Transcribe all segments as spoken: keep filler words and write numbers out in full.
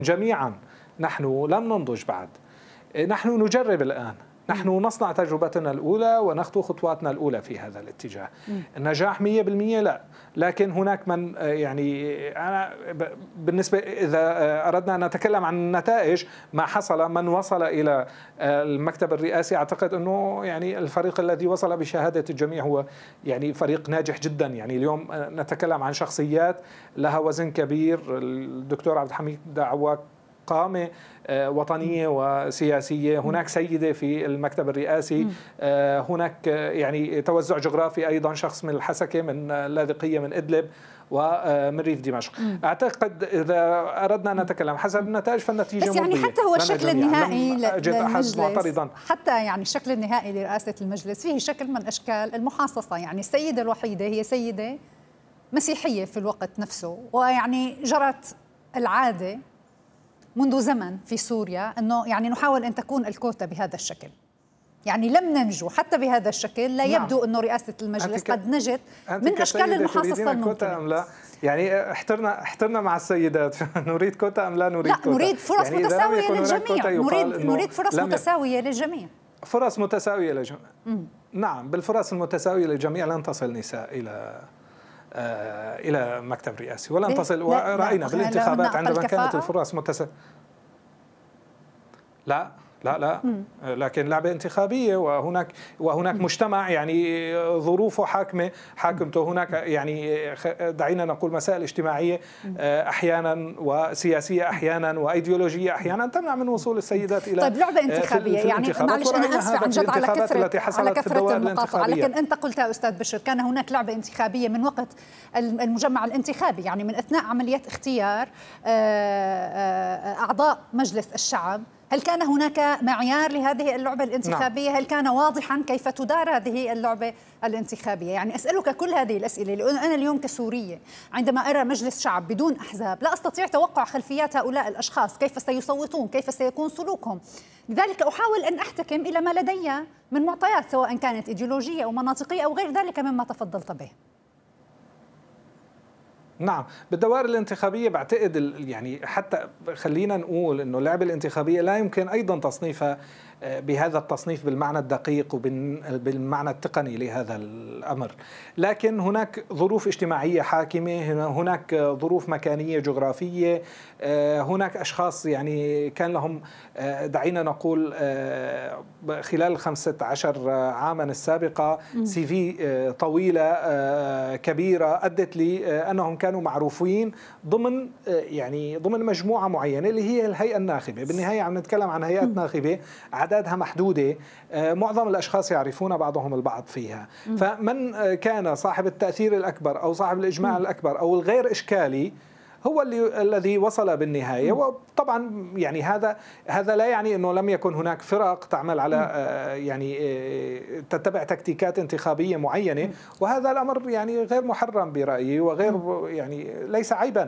جميعا نحن لم ننضج بعد، نحن نجرب الآن، نحن نصنع تجربتنا الأولى ونخطو خطواتنا الأولى في هذا الاتجاه. النجاح مية بالمية لا، لكن هناك من يعني أنا بالنسبة إذا أردنا أن نتكلم عن النتائج ما حصل، من وصل إلى المكتب الرئاسي أعتقد أنه يعني الفريق الذي وصل بشهادة الجميع هو يعني فريق ناجح جدا. يعني اليوم نتكلم عن شخصيات لها وزن كبير. الدكتور عبد الحميد عواق قامة وطنية وسياسية، هناك سيدة في المكتب الرئاسي، هناك يعني توزع جغرافي أيضا، شخص من الحسكة من اللاذقية من إدلب ومن ريف دمشق. أعتقد إذا أردنا أن نتكلم حسب النتائج فالنتيجة بس يعني حتى هو الشكل النهائي للمجلس معترضا. حتى يعني الشكل النهائي لرئاسة المجلس فيه شكل من أشكال المحاصصة. يعني السيدة الوحيدة هي سيدة مسيحية في الوقت نفسه، ويعني جرت العادة منذ زمن في سوريا أنه يعني نحاول أن تكون الكوتا بهذا الشكل. يعني لم ننجو حتى بهذا الشكل. لا يبدو نعم. أنه رئاسة المجلس قد نجت من أشكال المحاصصة الممكنة. يعني احترنا احترنا مع السيدات نريد كوتا أم لا نريد لا كوتا؟ نريد فرص يعني متساوية للجميع. نريد نريد فرص متساوية للجميع. فرص متساوية للجميع. نعم، بالفرص المتساوية للجميع لن تصل نساء إلى آه إلى مكتب رئاسي ولن تصل. ورأينا بالانتخابات عندما كانت الفرص متساوية. لا لا لا مم. لكن لعبة انتخابية، وهناك وهناك مم. مجتمع يعني ظروفه حاكمة حاكمته. هناك يعني دعينا نقول مسائل اجتماعية أحيانا وسياسية أحيانا وأيديولوجية أحيانا تمنع من وصول السيدات إلى طيب لعبة انتخابية. يعني معلش أنا آسفة عن جد على كثرة على كثرة المقاطعة، لكن أنت قلت يا أستاذ بشر كان هناك لعبة انتخابية من وقت المجمع الانتخابي، يعني من أثناء عملية اختيار أعضاء مجلس الشعب. هل كان هناك معيار لهذه اللعبة الانتخابية؟ نعم. هل كان واضحا كيف تدار هذه اللعبة الانتخابية؟ يعني أسألك كل هذه الأسئلة لأن أنا اليوم كسورية عندما أرى مجلس شعب بدون أحزاب لا أستطيع توقع خلفيات هؤلاء الأشخاص، كيف سيصوتون، كيف سيكون سلوكهم. لذلك أحاول أن أحتكم إلى ما لدي من معطيات سواء كانت إيديولوجية أو مناطقية أو غير ذلك مما تفضلت به. نعم، بالدوائر الانتخابية بعتقد يعني حتى خلينا نقول أنه اللعبة الانتخابية لا يمكن أيضا تصنيفها بهذا التصنيف بالمعنى الدقيق وبالمعنى التقني لهذا الأمر، لكن هناك ظروف اجتماعية حاكمة، هناك ظروف مكانية جغرافية، هناك أشخاص يعني كان لهم دعينا نقول خلال الخمسة عشر عاما السابقة سي في طويلة كبيرة أدت لأنهم كانوا معروفين ضمن يعني ضمن مجموعة معينة اللي هي الهيئة الناخبة. بالنهاية عم نتكلم عن هيئات ناخبة أعدادها محدودة، معظم الأشخاص يعرفون بعضهم البعض فيها. فمن كان صاحب التأثير الأكبر أو صاحب الإجماع الأكبر أو الغير إشكالي هو اللي الذي وصل بالنهاية. وطبعا يعني هذا هذا لا يعني انه لم يكن هناك فرق تعمل على يعني تتبع تكتيكات انتخابية معينة، وهذا الأمر يعني غير محرم برأيي وغير يعني ليس عيبا.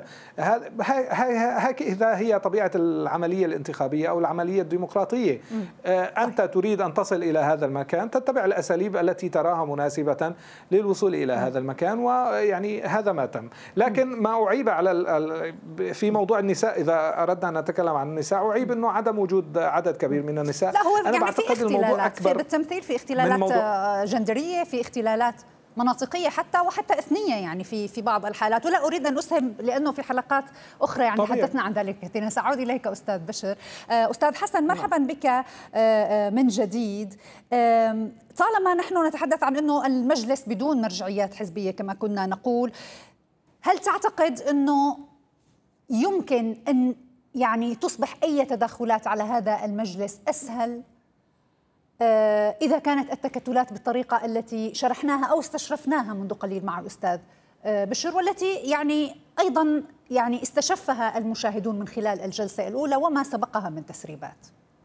هكذا هي طبيعة العملية الانتخابية أو العملية الديمقراطية. أنت تريد أن تصل إلى هذا المكان تتبع الأساليب التي تراها مناسبة للوصول إلى هذا المكان، ويعني هذا ما تم. لكن ما أعيب على في موضوع النساء، إذا أردنا أن نتكلم عن النساء، أعيب أنه عدم وجود عدد كبير من النساء. لا هو أنا يعني بعتقد في اختلالات في بالتمثيل، في اختلالات جندرية، في اختلالات مناطقية حتى وحتى إثنية يعني في في بعض الحالات، ولا أريد أن أسهم لأنه في حلقات أخرى يعني طبيعي. حدثنا عن ذلك كثيرا. سأعود إليك أستاذ بشر. أستاذ حسن مرحبا بك من جديد. طالما نحن نتحدث عن أنه المجلس بدون مرجعيات حزبية كما كنا نقول، هل تعتقد أنه يمكن أن يعني تصبح أي تدخلات على هذا المجلس أسهل إذا كانت التكتلات بالطريقة التي شرحناها أو استشرفناها منذ قليل مع الأستاذ بشر، والتي يعني أيضا يعني استشفها المشاهدون من خلال الجلسة الأولى وما سبقها من تسريبات؟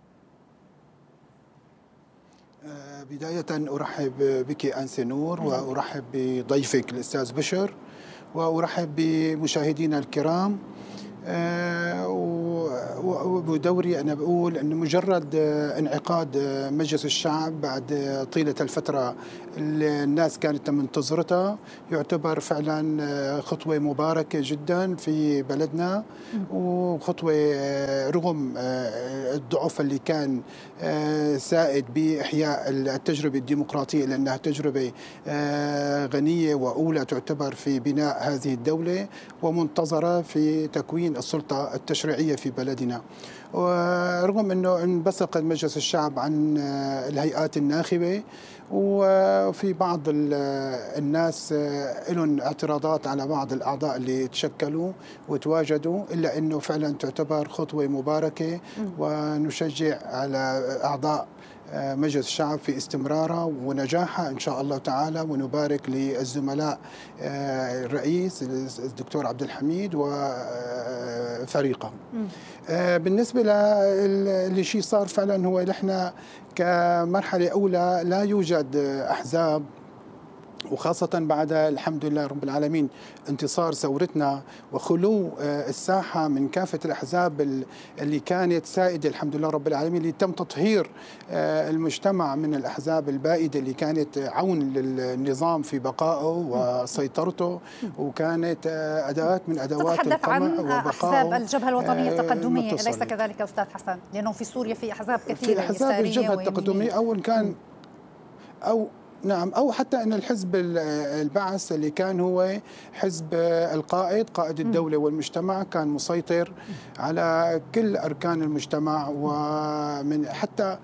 بداية أرحب بك أنسة نور، وأرحب بضيفك الأستاذ بشر، وأرحب بمشاهدينا الكرام. ودوري أنا بقول أن مجرد انعقاد مجلس الشعب بعد طيلة الفترة اللي الناس كانت منتظرتها يعتبر فعلا خطوة مباركة جدا في بلدنا، وخطوة رغم الضعف اللي كان سائد بإحياء التجربة الديمقراطية، لأنها تجربة غنية وأولى تعتبر في بناء هذه الدولة ومنتظرة في تكوين السلطة التشريعية في بلدنا. ورغم أنه انبثق مجلس الشعب عن الهيئات الناخبة، وفي بعض الناس لهم اعتراضات على بعض الأعضاء اللي تشكلوا وتواجدوا، إلا أنه فعلا تعتبر خطوة مباركة، ونشجع على أعضاء مجلس الشعب في استمرارها ونجاحها إن شاء الله تعالى، ونبارك للزملاء الرئيس الدكتور عبد الحميد وفريقه. بالنسبة للشيء صار فعلا هو نحن كمرحلة أولى لا يوجد أحزاب، وخاصة بعد الحمد لله رب العالمين انتصار ثورتنا وخلو الساحة من كافة الأحزاب اللي كانت سائدة الحمد لله رب العالمين، اللي تم تطهير المجتمع من الأحزاب البائدة اللي كانت عون للنظام في بقائه وسيطرته، وكانت أداة من أدوات القمع وبقائه. أحزاب الجبهة الوطنية التقدمية أليس كذلك أستاذ حسن؟ لأنه في سوريا في أحزاب كثيرة، في أحزاب الجبهة التقدمية أو كان أو نعم أو حتى أن الحزب البعث اللي كان هو حزب القائد قائد الدولة والمجتمع، كان مسيطر على كل أركان المجتمع، ومن حتى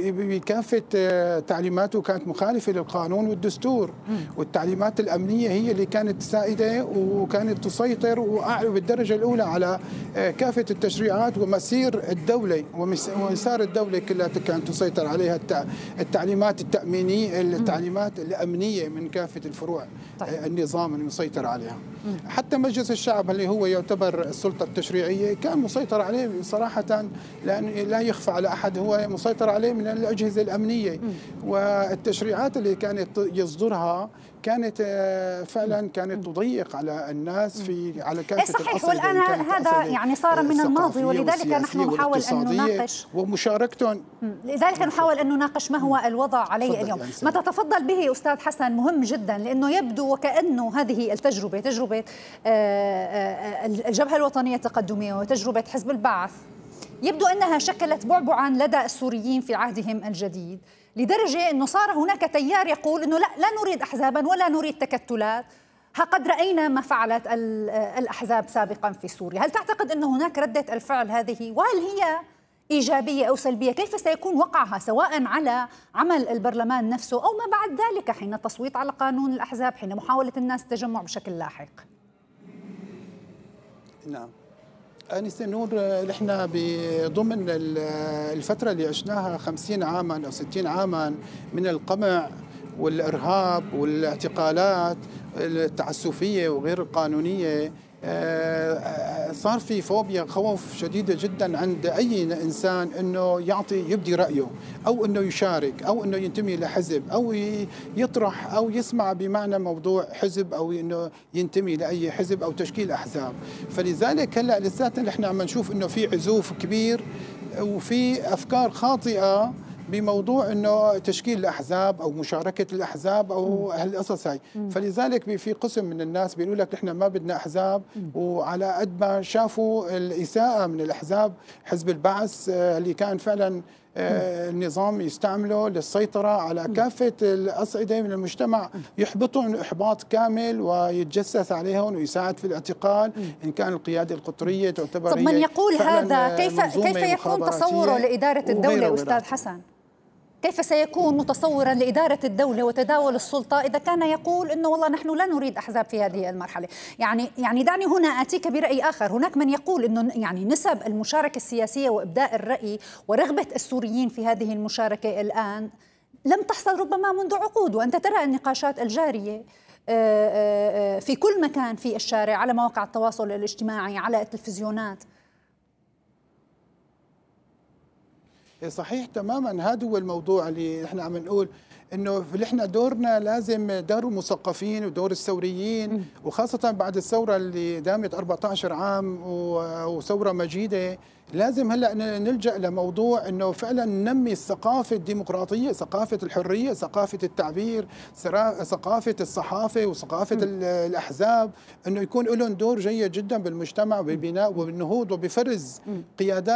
بكافة تعليماته كانت مخالفة للقانون والدستور، والتعليمات الأمنية هي اللي كانت سائدة وكانت تسيطر بالدرجة الأولى على كافة التشريعات ومسير الدولة ومسار الدولة كلها كانت تسيطر عليها التعليمات التأمينية التعليمات الأمنية من كافة الفروع. طيب. النظام المسيطر عليها. م. حتى مجلس الشعب اللي هو يعتبر السلطة التشريعية كان مسيطر عليه صراحة، لأن لا يخفى على أحد هو مسيطر عليه من الأجهزة الأمنية. م. والتشريعات اللي كانت يصدرها كانت فعلا كانت تضيق على الناس في على كافة الأصعدة. صحيح، والآن هذا يعني صار من الماضي، ولذلك نحن نحاول أن نناقش ومشاركتهم، لذلك نحاول أن نناقش ما هو الوضع عليه اليوم. ما تتفضل به أستاذ حسن مهم جدا، لأنه يبدو وكأنه هذه التجربة تجربة الجبهة الوطنية التقدمية وتجربة حزب البعث يبدو أنها شكلت بعبعا لدى السوريين في عهدهم الجديد، لدرجة أنه صار هناك تيار يقول أنه لا لا نريد أحزابا ولا نريد تكتلات. ها قد رأينا ما فعلت الأحزاب سابقا في سوريا. هل تعتقد أن هناك ردة الفعل هذه، وهل هي إيجابية أو سلبية؟ كيف سيكون وقعها سواء على عمل البرلمان نفسه أو ما بعد ذلك حين التصويت على قانون الأحزاب، حين محاولة الناس التجمع بشكل لاحق؟ نعم آنسة نور، نحن بضمن الفترة اللي عشناها خمسين عاما أو ستين عاما من القمع والإرهاب والاعتقالات التعسفية وغير القانونية، صار في فوبيا خوف شديدة جدا عند أي إنسان أنه يعطي يبدي رأيه أو أنه يشارك أو أنه ينتمي لحزب أو يطرح أو يسمع بمعنى موضوع حزب أو أنه ينتمي لأي حزب أو تشكيل أحزاب. فلذلك هلأ لساتنا نحن عم نشوف أنه في عزوف كبير وفي أفكار خاطئة بموضوع انه تشكيل الاحزاب او مشاركه الاحزاب او هالقصص هاي. فلذلك في قسم من الناس بيقولوا لك نحن ما بدنا احزاب، وعلى قد ما شافوا الاساءه من الاحزاب، حزب البعث اللي كان فعلا النظام يستعمله للسيطره على كافه الاصعده من المجتمع، يحبطهم احباط كامل ويتجسس عليهم ويساعد في الاعتقال ان كان القياده القطريه تعتبر. طب من يقول هذا كيف كيف يكون تصوره لاداره الدوله استاذ حسن؟ كيف سيكون متصورا لإدارة الدولة وتداول السلطة إذا كان يقول إنه والله نحن لا نريد أحزاب في هذه المرحلة؟ يعني يعني دعني هنا آتيك برأي آخر. هناك من يقول إنه يعني نسب المشاركة السياسية وإبداء الرأي ورغبة السوريين في هذه المشاركة الآن لم تحصل ربما منذ عقود، وأنت ترى النقاشات الجارية في كل مكان في الشارع، على مواقع التواصل الاجتماعي، على التلفزيونات. صحيح تماما، هذا هو الموضوع اللي احنا عم نقول انه احنا دورنا لازم دور المثقفين ودور الثوريين، وخاصه بعد الثوره اللي دامت أربعة عشر عام وثوره مجيده، لازم هلا نلجا لموضوع انه فعلا ننمي الثقافه الديمقراطيه، ثقافه الحريه، ثقافه التعبير، ثقافه الصحافه وثقافه م. الاحزاب، انه يكون لهم دور جيد جدا بالمجتمع وبالبناء وبالنهوض وبفرز قيادات